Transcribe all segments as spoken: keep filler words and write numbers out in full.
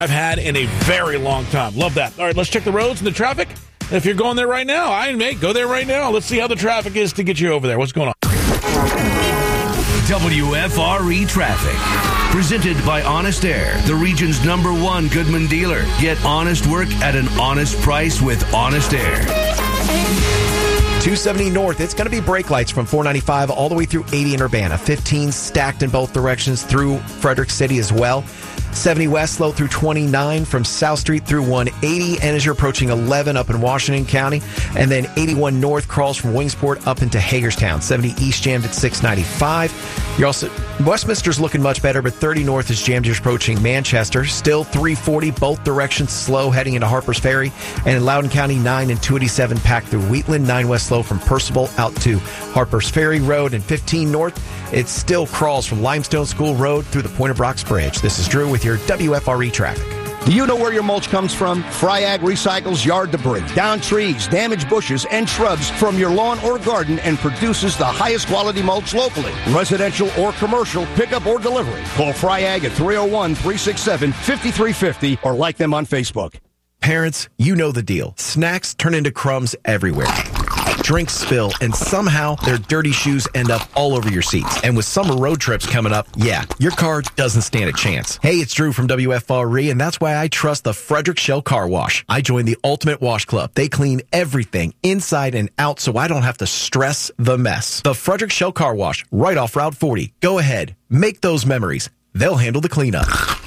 I've had in a very long time. Love that. All right, let's check the roads and the traffic. If you're going there right now, I may go there right now. Let's see how the traffic is to get you over there. What's going on? W F R E Traffic. Presented by Honest Air, the region's number one Goodman dealer. Get honest work at an honest price with Honest Air. two seventy north, it's going to be brake lights from four ninety-five all the way through eighty in Urbana. fifteen stacked in both directions through Frederick City as well. seventy west slow through twenty-nine from South Street through one eighty. And as you're approaching eleven up in Washington County. And then eighty-one north crawls from Wingsport up into Hagerstown. seventy east jammed at six ninety-five. You're also, Westminster's looking much better, but thirty north is jammed as you're approaching Manchester. Still three forty, both directions slow heading into Harpers Ferry. And in Loudoun County, nine and two eighty-seven packed through Wheatland. nine west slow from Percival out to Harpers Ferry Road. And fifteen north, it still crawls from Limestone School Road through the Point of Rocks Bridge. This is Drew with your W F R E traffic. Do you know where your mulch comes from? Fryag recycles yard debris, down trees, damaged bushes, and shrubs from your lawn or garden and produces the highest quality mulch locally. Residential or commercial, pickup or delivery. Call Fryag at three oh one, three six seven, five three five oh or like them on Facebook. Parents, you know the deal. Snacks turn into crumbs everywhere. Drinks spill, and somehow their dirty shoes end up all over your seats. And with summer road trips coming up, yeah, your car doesn't stand a chance. Hey, it's Drew from W F R E, and that's why I trust the Frederick Shell Car Wash. I joined the Ultimate Wash Club. They clean everything inside and out so I don't have to stress the mess. The Frederick Shell Car Wash, right off Route forty. Go ahead, make those memories. They'll handle the cleanup.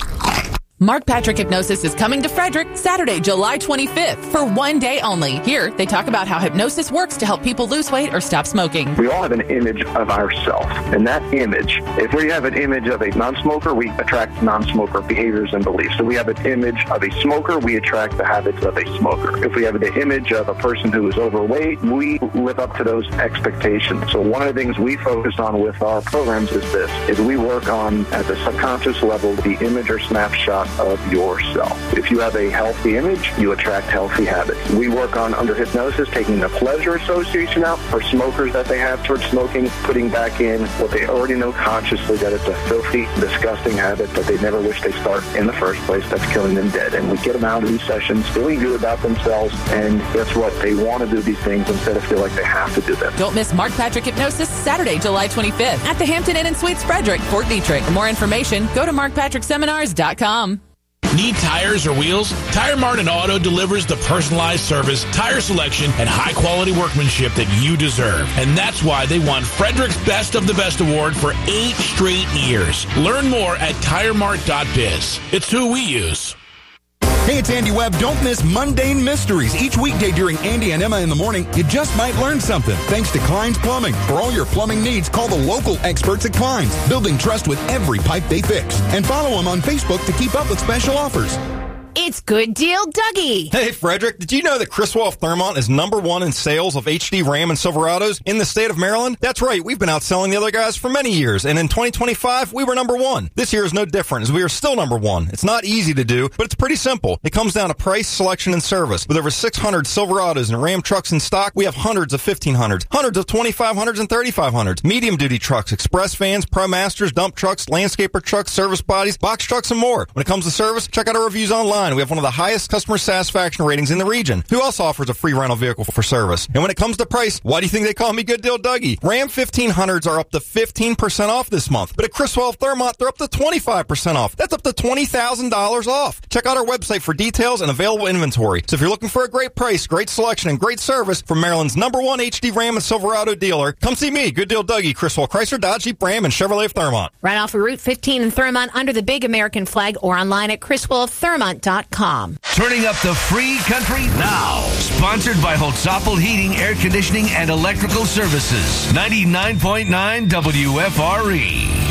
Mark Patrick Hypnosis is coming to Frederick Saturday, July twenty-fifth for one day only. Here, they talk about how hypnosis works to help people lose weight or stop smoking. We all have an image of ourselves, and that image, if we have an image of a non-smoker, we attract non-smoker behaviors and beliefs. So we have an image of a smoker, we attract the habits of a smoker. If we have the image of a person who is overweight, we live up to those expectations. So one of the things we focus on with our programs is this, is we work on, at the subconscious level, the image or snapshot of yourself. If you have a healthy image, you attract healthy habits. We work on, under hypnosis, taking the pleasure association out for smokers that they have towards smoking, putting back in what they already know consciously, that it's a filthy, disgusting habit that they never wish they start in the first place, that's killing them dead. And we get them out of these sessions feeling good about themselves, and guess what? They want to do these things instead of feel like they have to do them. Don't miss Mark Patrick Hypnosis Saturday, July twenty-fifth at the Hampton Inn and Suites Frederick, Fort Detrick. For more information, go to mark patrick seminars dot com. Need tires or wheels? Tire Mart and Auto delivers the personalized service, tire selection, and high-quality workmanship that you deserve. And that's why they won Frederick's Best of the Best award for eight straight years. Learn more at tire mart dot biz. It's who we use. Hey, it's Andy Webb. Don't miss Mundane Mysteries. Each weekday during Andy and Emma in the morning, you just might learn something. Thanks to Klein's Plumbing. For all your plumbing needs, call the local experts at Klein's, building trust with every pipe they fix. And follow them on Facebook to keep up with special offers. It's Good Deal Dougie. Hey, Frederick, did you know that Chris Wolf Thermont is number one in sales of H D Ram and Silverados in the state of Maryland? That's right. We've been outselling the other guys for many years, and in twenty twenty-five, we were number one. This year is no different, as we are still number one. It's not easy to do, but it's pretty simple. It comes down to price, selection, and service. With over six hundred Silverados and Ram trucks in stock, we have hundreds of fifteen hundreds, hundreds of twenty-five hundreds and thirty-five hundreds, medium-duty trucks, express vans, ProMasters, dump trucks, landscaper trucks, service bodies, box trucks, and more. When it comes to service, check out our reviews online. We have one of the highest customer satisfaction ratings in the region. Who else offers a free rental vehicle for service? And when it comes to price, why do you think they call me Good Deal Dougie? Ram fifteen hundreds are up to fifteen percent off this month. But at Chris Wolf Thermont, they're up to twenty-five percent off. That's up to twenty thousand dollars off. Check out our website for details and available inventory. So if you're looking for a great price, great selection, and great service from Maryland's number one H D Ram and Silverado dealer, come see me, Good Deal Dougie, Chris Wolf Chrysler, Dodge, Jeep, Ram, and Chevrolet of Thermont. Right off of Route fifteen in Thermont under the big American flag or online at chris wolf thermont dot com. Turning up the free country now. Sponsored by Holtzapfel Heating, Air Conditioning, and Electrical Services. ninety-nine point nine W F R E.